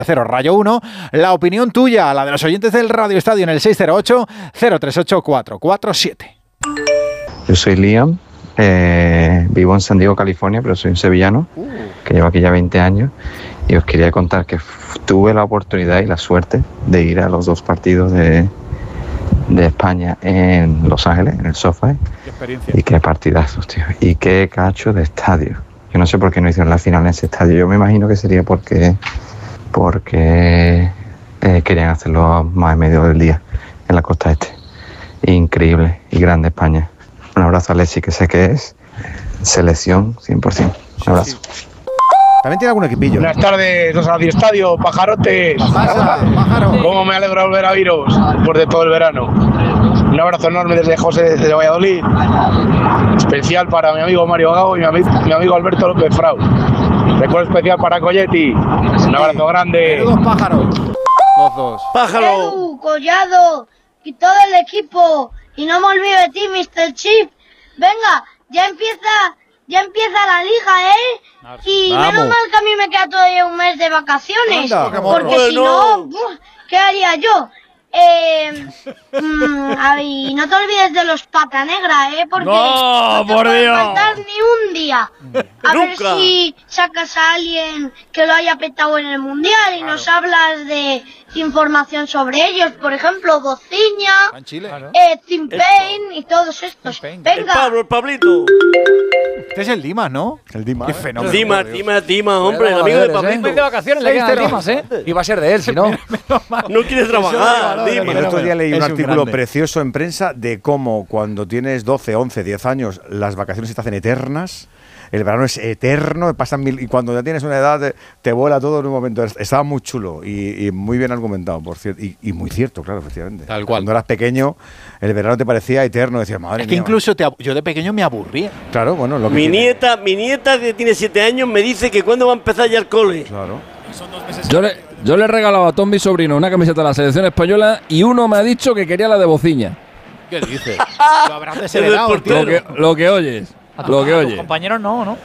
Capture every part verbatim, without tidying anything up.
cero Rayo uno. La opinión tuya, la de los oyentes del Radio Estadio en el seis cero ocho, cero tres ocho, cuatro cuatro siete. Yo soy Liam, eh, vivo en San Diego, California, pero soy un sevillano uh. que llevo aquí ya veinte años y os quería contar que f- tuve la oportunidad y la suerte de ir a los dos partidos de, de España en Los Ángeles, en el SoFi. Qué experiencia. Y qué partidazos, tío. Y qué cacho de estadio. Yo no sé por qué no hicieron la final en ese estadio. Yo me imagino que sería porque, porque eh, querían hacerlo más en medio del día en la costa este. Increíble y grande España. Un abrazo a Alexis, que sé que es selección cien por ciento. Un abrazo. También tiene algún equipillo. Buenas tardes, dos Radio Estadio, pajarotes. Pasa, pájaro. Cómo me alegro de volver a viros después de todo el verano. Un abrazo enorme desde José, desde Valladolid. Especial para mi amigo Mario Gago y mi amigo, mi amigo Alberto López Frau. Recuerdo especial para Colletti. Un abrazo grande. Dos pájaros. Los dos. ¡Pájaro! Edu, Collado y todo el equipo. Y no me olvido de ti, mister Chip. Venga, ya empieza, ya empieza la liga, ¿eh? Y Vamos. menos mal que a mí me queda todavía un mes de vacaciones. Anda, porque bueno. si no, ¡buf! ¿qué haría yo? Eh, mm, ay, no te olvides de los pata negra, ¿eh? Porque No, no te por puede Dios. faltar ni un día. A ver Nunca. si sacas a alguien que lo haya petado en el mundial y nos hablas de información sobre ellos, por ejemplo, Dociña, En Chile. eh, Tim Payne y todos estos. Tim Payne. El Venga. Pablo, el Pablito. Este es el Dimas, ¿no? El Dimas. Qué fenómeno. Dima, por Dios. Dima, Dima, hombre, el amigo de Pablito. de vacaciones le quedan Dimas, ¿eh? Iba a ser de él, si no. No quiere trabajar, Dima. El otro día leí un Es un artículo grande. precioso en prensa de cómo cuando tienes doce, once, diez años las vacaciones se te hacen eternas. El verano es eterno, pasan mil, y cuando ya tienes una edad te, te vuela todo en un momento. Estaba muy chulo y, y muy bien argumentado, por cierto. Y, y muy cierto, claro, efectivamente. Tal cual. Cuando eras pequeño, el verano te parecía eterno. Decías, madre Es que mía. incluso te ab- yo de pequeño me aburría. Claro, bueno, lo que Mi tiene. nieta, mi nieta que tiene siete años me dice que cuándo va a empezar ya el cole. Claro. Yo le, yo le he regalado a todos mis sobrinos una camiseta de la selección española y uno me ha dicho que quería la de Bociña. ¿Qué dices? Lo habrás El desheredado, portero. tío. Lo que, lo que oyes. A tu- Lo que a tus oyes. compañeros no, ¿no?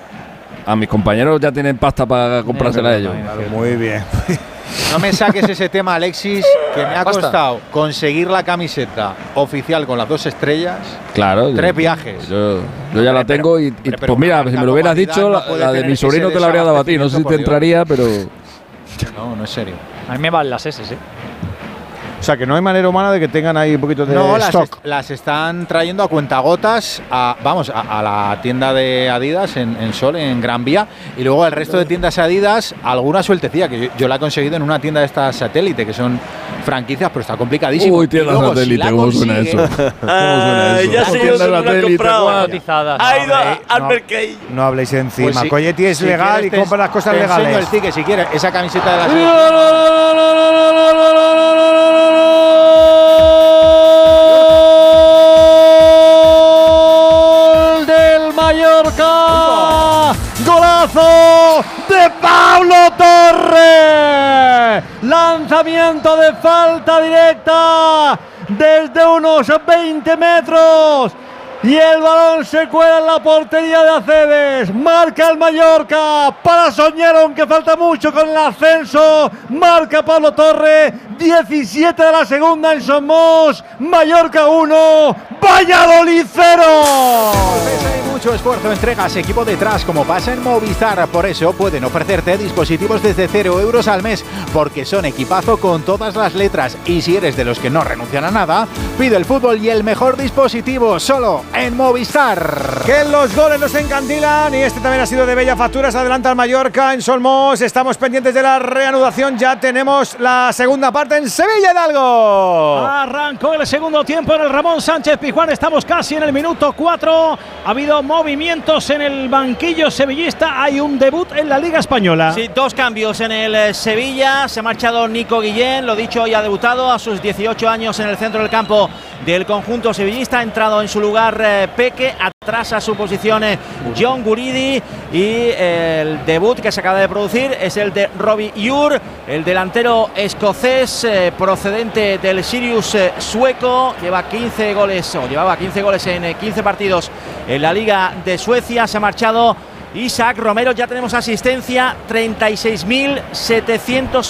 A mis compañeros ya tienen pasta para comprársela a ellos. Claro, muy bien. No me saques ese tema, Alexis, que me ha Basta. costado conseguir la camiseta oficial con las dos estrellas. Claro. Tres yo- viajes. Yo, yo ya la tengo y, y, pero pues mira, una si me lo hubieras comodidad dicho, no la, puede la de tener mi sobrino ese te la habría dado a ti. No sé si desabastecimiento, te por Dios. entraría, pero... No, no es serio. A mí me van las S, ¿eh? O sea, que no hay manera humana de que tengan ahí un poquito de No, las, stock. est- las están trayendo a cuentagotas a, vamos, a, a la tienda de Adidas en, en Sol, en Gran Vía, y luego el resto de tiendas Adidas, alguna sueltecilla, que yo, yo la he conseguido en una tienda de estas satélite, que son franquicias, pero está complicadísimo. Uy, Y tienda luego, si satélite, la ¿cómo suena eso? consigues- ¿Cómo suena Ah, eso? ya sé yo Tienda dónde lo has satélite, comprado. guau. Cotizadas. Ha ido a- no. al Mercadillo. No habléis encima. Pues sí, Coyetti es si legal quieres y te- compra las cosas te enseño legales. el ticket, si quieres, esa camiseta de la ¡Gol del Mallorca! ¡Golazo de Pablo Torre! Lanzamiento de falta directa desde unos veinte metros. Y el balón se cuela en la portería de Aceves. Marca el Mallorca. Para soñar, aunque falta mucho con el ascenso. Marca Pablo Torre. diecisiete de la segunda en Somos. Mallorca uno. Valladolid cero. Hay mucho esfuerzo, entregas, equipo detrás, como pasa en Movistar. Por eso pueden ofrecerte dispositivos desde cero euros al mes, porque son equipazo con todas las letras. Y si eres de los que no renuncian a nada, pide el fútbol y el mejor dispositivo solo en Movistar. Que los goles nos encandilan y este también ha sido de bella factura. Se adelanta el Mallorca en Solmos. Estamos pendientes de la reanudación. Ya tenemos la segunda parte en Sevilla, Hidalgo. Arrancó el segundo tiempo en el Ramón Sánchez Pizjuán. Estamos casi en el minuto cuatro. Ha habido movimientos en el banquillo sevillista. Hay un debut en la Liga Española. Sí, dos cambios en el eh, Sevilla. Se ha marchado Nico Guillén, lo dicho, hoy ha debutado a sus dieciocho años en el centro del campo del conjunto sevillista. Ha entrado en su lugar eh, Peque, atrás a su posición eh, John Guridi. Y eh, el debut que se acaba de producir es el de Robbie Ure, el delantero escocés eh, procedente del Sirius eh, sueco. Lleva quince goles, o llevaba quince goles en eh, quince partidos en la Liga de Suecia. Se ha marchado Isaac Romero. Ya tenemos asistencia, treinta y seis mil setecientos